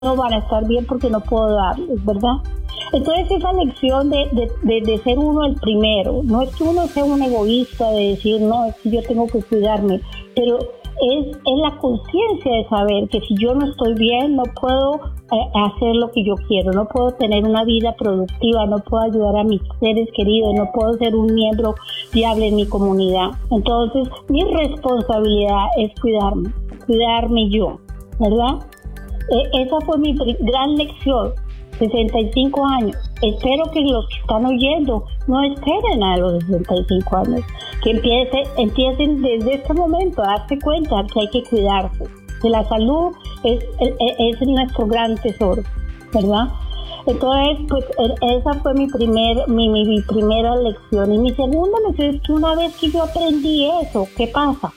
no van a estar bien porque no puedo darles, ¿verdad? Entonces esa lección de ser uno el primero, no es que uno sea un egoísta de decir, no, es que yo tengo que cuidarme, pero es la conciencia de saber que si yo no estoy bien, no puedo hacer lo que yo quiero, no puedo tener una vida productiva, no puedo ayudar a mis seres queridos, no puedo ser un miembro viable en mi comunidad. Entonces, mi responsabilidad es cuidarme yo, ¿verdad? Esa fue mi gran lección. 65 años. Espero que los que están oyendo no esperen a los 65 años, que empiecen desde este momento a darse cuenta que hay que cuidarse, que la salud es nuestro gran tesoro, ¿verdad? Entonces, pues esa fue mi primera lección. Y mi segunda lección es que una vez que yo aprendí eso, ¿qué pasa?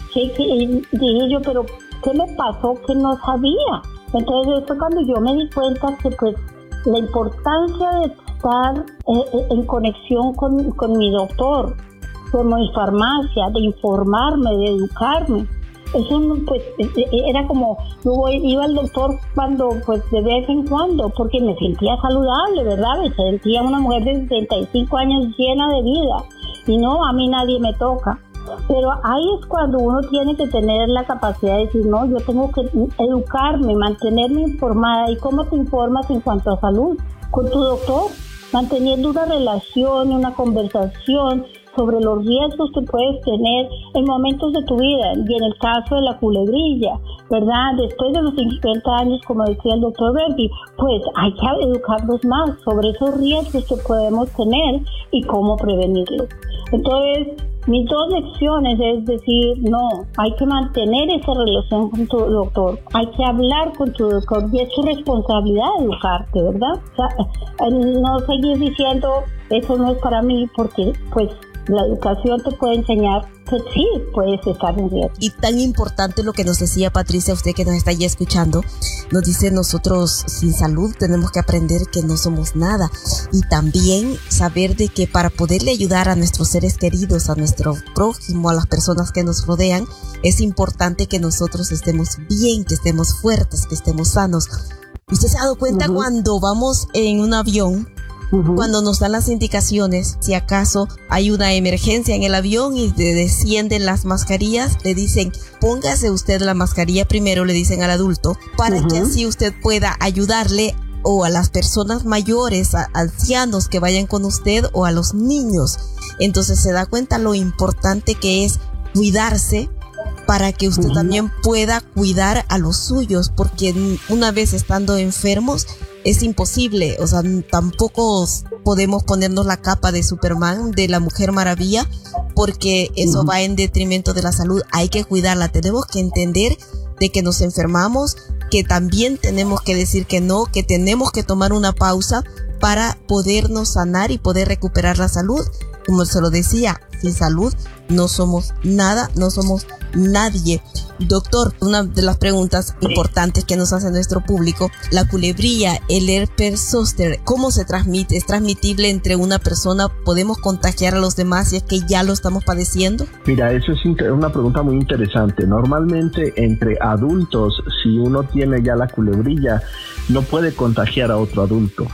Dije yo, pero ¿qué me pasó que no sabía? Entonces, fue cuando yo me di cuenta que pues la importancia de estar en conexión con mi doctor, con mi farmacia, de informarme, de educarme. Eso pues era como, iba al doctor cuando, pues de vez en cuando, porque me sentía saludable, ¿verdad? Me sentía una mujer de 65 años llena de vida. Y no, a mí nadie me toca. Pero ahí es cuando uno tiene que tener la capacidad de decir, no, yo tengo que educarme, mantenerme informada. ¿Y cómo te informas en cuanto a salud? Con tu doctor, manteniendo una relación, una conversación sobre los riesgos que puedes tener en momentos de tu vida. Y en el caso de la culebrilla, ¿verdad? Después de los 50 años, como decía el doctor Verdi, pues hay que educarnos más sobre esos riesgos que podemos tener y cómo prevenirlos. Entonces, mis dos lecciones es decir, no, hay que mantener esa relación con tu doctor, hay que hablar con tu doctor y es tu responsabilidad educarte, ¿verdad? O sea, no seguir diciendo, eso no es para mí, porque pues la educación te puede enseñar que sí puedes estar en riesgo. Y tan importante lo que nos decía Patricia, usted que nos está ya escuchando, nos dice nosotros sin salud tenemos que aprender que no somos nada y también saber de que para poderle ayudar a nuestros seres queridos, a nuestro prójimo, a las personas que nos rodean, es importante que nosotros estemos bien, que estemos fuertes, que estemos sanos. ¿Usted se ha dado cuenta cuando vamos en un avión? Cuando nos dan las indicaciones, si acaso hay una emergencia en el avión y descienden las mascarillas, le dicen, póngase usted la mascarilla primero, le dicen al adulto, para que así usted pueda ayudarle o a las personas mayores, a ancianos que vayan con usted o a los niños. Entonces se da cuenta lo importante que es cuidarse para que usted también pueda cuidar a los suyos, porque una vez estando enfermos, es imposible, o sea, tampoco podemos ponernos la capa de Superman, de la Mujer Maravilla, porque eso va en detrimento de la salud. Hay que cuidarla, tenemos que entender de que nos enfermamos, que también tenemos que decir que no, que tenemos que tomar una pausa para podernos sanar y poder recuperar la salud. Como se lo decía, sin salud no somos nada, no somos nadie. Doctor, una de las preguntas importantes que nos hace nuestro público, la culebrilla, el herpes zóster, ¿cómo se transmite? ¿Es transmitible entre una persona? ¿Podemos contagiar a los demás si es que ya lo estamos padeciendo? Mira, eso es una pregunta muy interesante. Normalmente entre adultos, si uno tiene ya la culebrilla, no puede contagiar a otro adulto.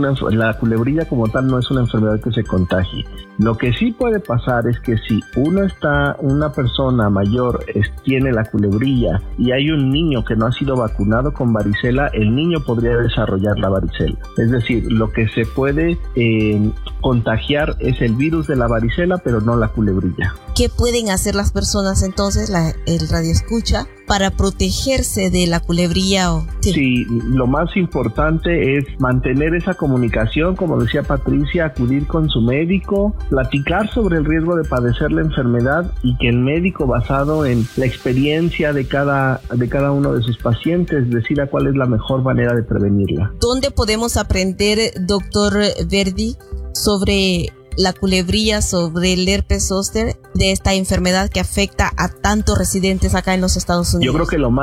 La culebrilla como tal no es una enfermedad que se contagie. Lo que sí puede pasar es que si una persona mayor tiene la culebrilla y hay un niño que no ha sido vacunado con varicela, el niño podría desarrollar la varicela. Es decir, lo que se puede contagiar es el virus de la varicela, pero no la culebrilla. ¿Qué pueden hacer las personas entonces, el radioescucha, para protegerse de la culebrilla? Sí, lo más importante es mantener esa comunicación, como decía Patricia, acudir con su médico, platicar sobre el riesgo de padecer la enfermedad y que el médico, basado en la experiencia de cada uno de sus pacientes, decida cuál es la mejor manera de prevenirla. ¿Dónde podemos aprender, doctor Verdi, sobre la culebrilla, sobre el herpes zóster, de esta enfermedad que afecta a tantos residentes acá en los Estados Unidos? Yo creo que lo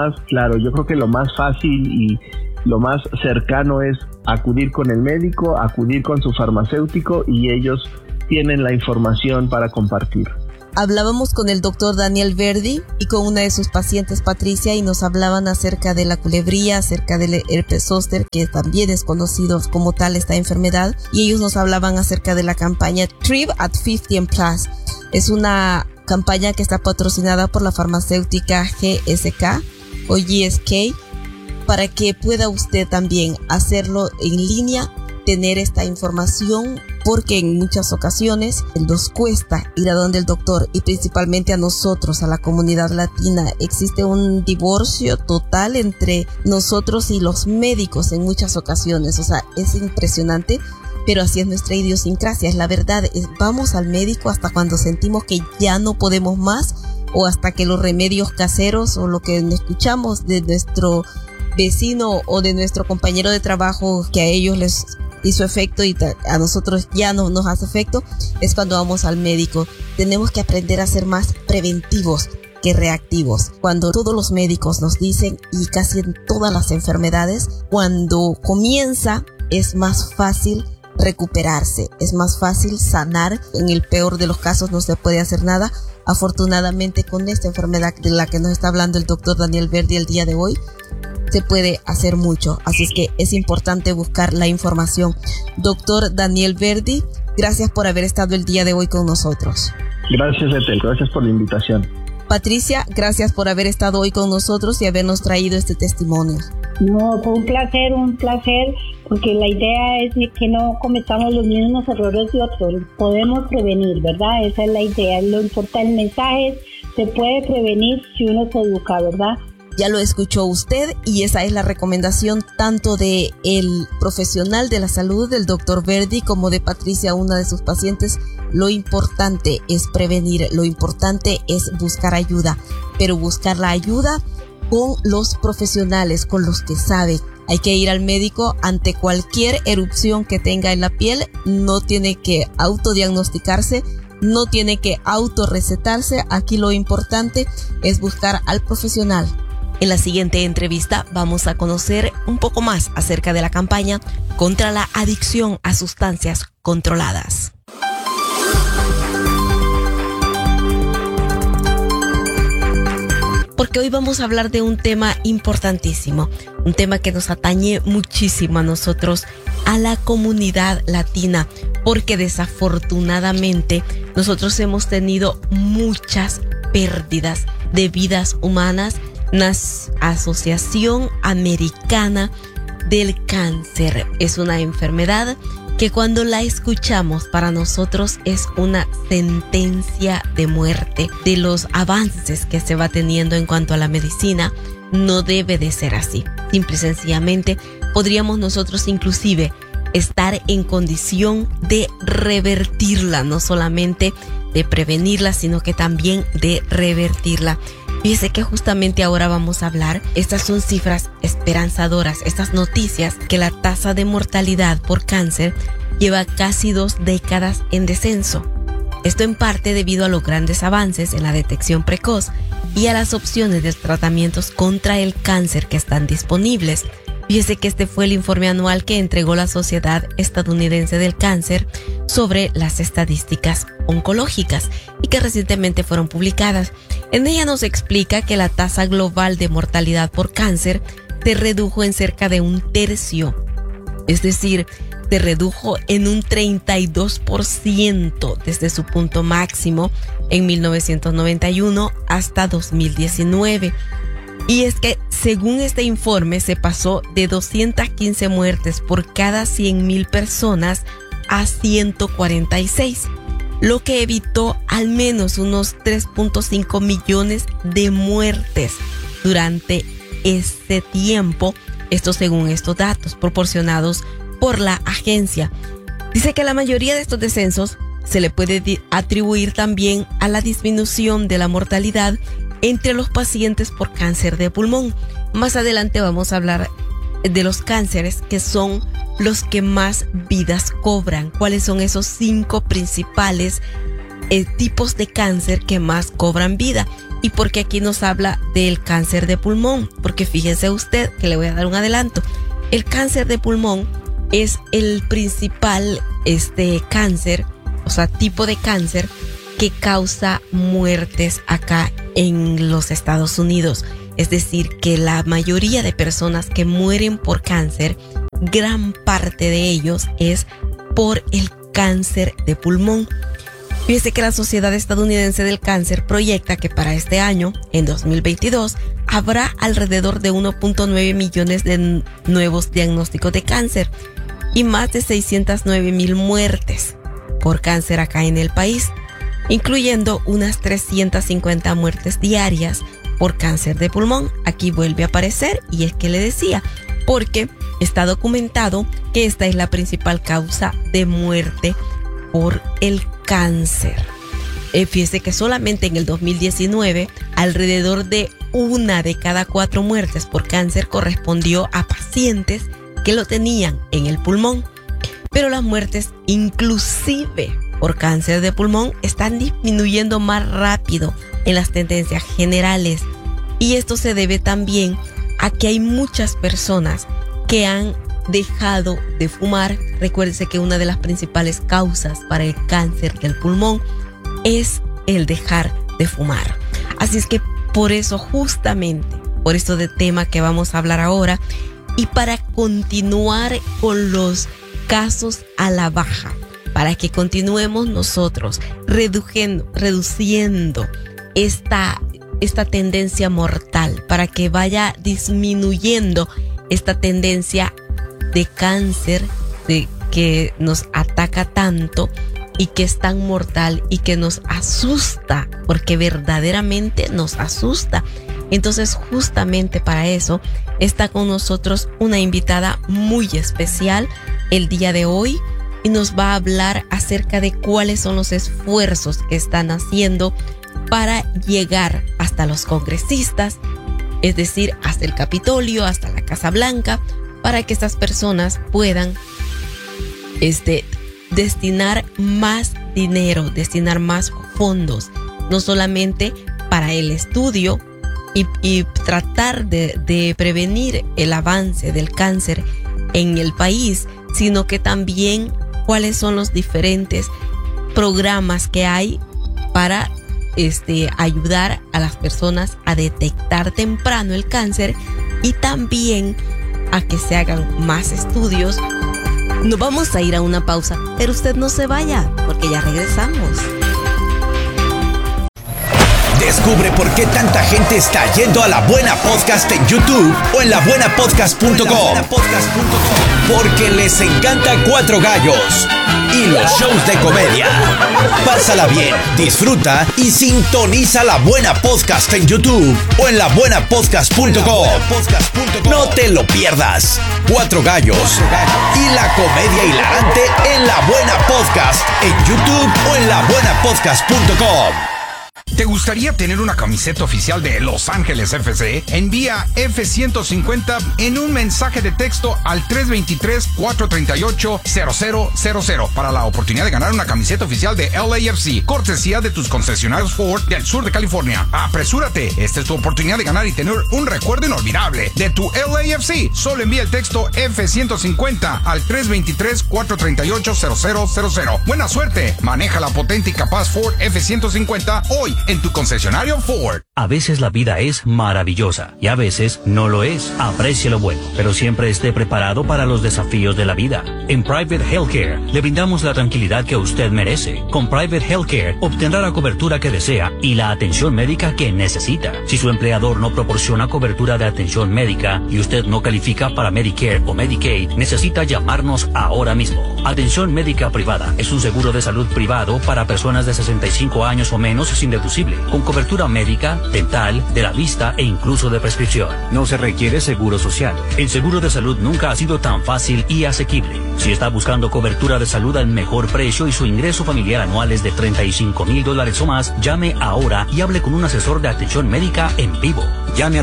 más fácil y lo más cercano es acudir con el médico, acudir con su farmacéutico y ellos tienen la información para compartir. Hablábamos con el doctor Daniel Verdi y con una de sus pacientes, Patricia, y nos hablaban acerca de la culebría, acerca del herpes zóster, que también es conocido como tal esta enfermedad, y ellos nos hablaban acerca de la campaña Thrive at 50 and Plus. Es una campaña que está patrocinada por la farmacéutica GSK o GSK, para que pueda usted también hacerlo en línea, tener esta información, porque en muchas ocasiones nos cuesta ir a donde el doctor, y principalmente a nosotros, a la comunidad latina, existe un divorcio total entre nosotros y los médicos en muchas ocasiones. O sea, es impresionante, pero así es nuestra idiosincrasia, es la verdad. Vamos al médico hasta cuando sentimos que ya no podemos más, o hasta que los remedios caseros o lo que escuchamos de nuestro vecino o de nuestro compañero de trabajo, que a ellos les hizo efecto y a nosotros ya no nos hace efecto, es cuando vamos al médico. Tenemos que aprender a ser más preventivos que reactivos. Cuando todos los médicos nos dicen, y casi en todas las enfermedades, cuando comienza es más fácil recuperarse, es más fácil sanar. En el peor de los casos no se puede hacer nada. Afortunadamente, con esta enfermedad de la que nos está hablando el doctor Daniel Verdi el día de hoy, se puede hacer mucho, así es que es importante buscar la información. Doctor Daniel Verdi, gracias por haber estado el día de hoy con nosotros. Gracias, Ethel, gracias por la invitación. Patricia, gracias por haber estado hoy con nosotros y habernos traído este testimonio. No, fue un placer, porque la idea es que no cometamos los mismos errores de otros. Podemos prevenir, ¿verdad? Esa es la idea, lo importante. El mensaje es, se puede prevenir si uno se educa, ¿verdad? Ya lo escuchó usted, y esa es la recomendación tanto de el profesional de la salud, del doctor Verdi, como de Patricia, una de sus pacientes. Lo importante es prevenir, lo importante es buscar ayuda, pero buscar la ayuda con los profesionales, con los que saben. Hay que ir al médico ante cualquier erupción que tenga en la piel. No tiene que autodiagnosticarse, no tiene que autorrecetarse. Aquí lo importante es buscar al profesional. En la siguiente entrevista vamos a conocer un poco más acerca de la campaña contra la adicción a sustancias controladas. Porque hoy vamos a hablar de un tema importantísimo, un tema que nos atañe muchísimo a nosotros, a la comunidad latina, porque desafortunadamente nosotros hemos tenido muchas pérdidas de vidas humanas. La Asociación Americana del Cáncer es una enfermedad que cuando la escuchamos para nosotros es una sentencia de muerte. De los avances que se va teniendo en cuanto a la medicina, no debe de ser así. Simple y sencillamente podríamos nosotros inclusive estar en condición de revertirla, no solamente de prevenirla, sino que también de revertirla. Fíjese que justamente ahora vamos a hablar, estas son cifras esperanzadoras, estas noticias, que la tasa de mortalidad por cáncer lleva casi 2 décadas en descenso. Esto en parte debido a los grandes avances en la detección precoz y a las opciones de tratamientos contra el cáncer que están disponibles. Fíjese que este fue el informe anual que entregó la Sociedad Estadounidense del Cáncer sobre las estadísticas oncológicas y que recientemente fueron publicadas. En ella nos explica que la tasa global de mortalidad por cáncer se redujo en cerca de 1/3, es decir, se redujo en un 32% desde su punto máximo en 1991 hasta 2019. Y es que, según este informe, se pasó de 215 muertes por cada 100,000 personas a 146, lo que evitó al menos unos 3.5 millones de muertes durante este tiempo. Esto según estos datos proporcionados por la agencia. Dice que la mayoría de estos descensos se le puede atribuir también a la disminución de la mortalidad entre los pacientes por cáncer de pulmón. Más adelante vamos a hablar de los cánceres que son los que más vidas cobran. ¿Cuáles son esos 5 principales tipos de cáncer que más cobran vida? Y por qué aquí nos habla del cáncer de pulmón, porque fíjese usted que le voy a dar un adelanto. El cáncer de pulmón es el principal cáncer, o sea, tipo de cáncer que causa muertes acá en los Estados Unidos. Es decir, que la mayoría de personas que mueren por cáncer, gran parte de ellos es por el cáncer de pulmón. Fíjese que la Sociedad Estadounidense del Cáncer proyecta que para este año, en 2022, habrá alrededor de 1.9 millones de nuevos diagnósticos de cáncer y más de 609,000 muertes por cáncer acá en el país, incluyendo unas 350 muertes diarias por cáncer de pulmón. Aquí vuelve a aparecer, y es que le decía, porque está documentado que esta es la principal causa de muerte por el cáncer. Fíjese que solamente en el 2019, alrededor de 1 de cada 4 muertes por cáncer correspondió a pacientes que lo tenían en el pulmón. Pero las muertes, inclusive por cáncer de pulmón, están disminuyendo más rápido en las tendencias generales. Y esto se debe también a que hay muchas personas que han dejado de fumar. Recuérdese que una de las principales causas para el cáncer del pulmón es el dejar de fumar. Así es que por eso, justamente, por esto de tema que vamos a hablar ahora, y para continuar con los casos a la baja, para que continuemos nosotros reduciendo esta tendencia mortal, para que vaya disminuyendo esta tendencia de cáncer que nos ataca tanto y que es tan mortal y que nos asusta, porque verdaderamente nos asusta. Entonces, justamente para eso está con nosotros una invitada muy especial el día de hoy, y nos va a hablar acerca de cuáles son los esfuerzos que están haciendo para llegar hasta los congresistas, es decir, hasta el Capitolio, hasta la Casa Blanca, para que estas personas puedan destinar más dinero, destinar más fondos, no solamente para el estudio y tratar de prevenir el avance del cáncer en el país, sino que también cuáles son los diferentes programas que hay para ayudar a las personas a detectar temprano el cáncer y también a que se hagan más estudios. Nos vamos a ir a una pausa, pero usted no se vaya, porque ya regresamos. Descubre por qué tanta gente está yendo a La Buena Podcast en YouTube o en labuenapodcast.com. Porque les encanta Cuatro Gallos y los shows de comedia. Pásala bien, disfruta y sintoniza La Buena Podcast en YouTube o en labuenapodcast.com. No te lo pierdas. Cuatro Gallos y la comedia hilarante en La Buena Podcast en YouTube o en labuenapodcast.com. ¿Te gustaría tener una camiseta oficial de Los Ángeles FC? Envía F-150 en un mensaje de texto al 323-438-0000 para la oportunidad de ganar una camiseta oficial de LAFC, cortesía de tus concesionarios Ford del sur de California. ¡Apresúrate! Esta es tu oportunidad de ganar y tener un recuerdo inolvidable de tu LAFC. Solo envía el texto F-150 al 323-438-0000. ¡Buena suerte! Maneja la potente y capaz Ford F-150 hoy en tu concesionario Ford. A veces la vida es maravillosa y a veces no lo es. Aprecie lo bueno, pero siempre esté preparado para los desafíos de la vida. En Private Healthcare le brindamos la tranquilidad que usted merece. Con Private Healthcare obtendrá la cobertura que desea y la atención médica que necesita. Si su empleador no proporciona cobertura de atención médica y usted no califica para Medicare o Medicaid, necesita llamarnos ahora mismo. Atención médica privada es un seguro de salud privado para personas de 65 años o menos sin deducible, con cobertura médica, dental, de la vista e incluso de prescripción. No se requiere seguro social. El seguro de salud nunca ha sido tan fácil y asequible. Si está buscando cobertura de salud al mejor precio y su ingreso familiar anual es de $35,000 o más, llame ahora y hable con un asesor de atención médica en vivo. Llame al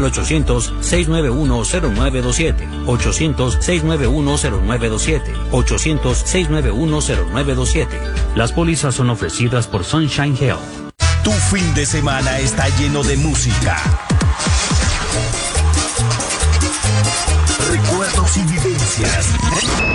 800-691-0927, 800-691-0927, 800-691-0927. Las pólizas son ofrecidas por Sunshine Health. Tu fin de semana está lleno de música, recuerdos y vivencias.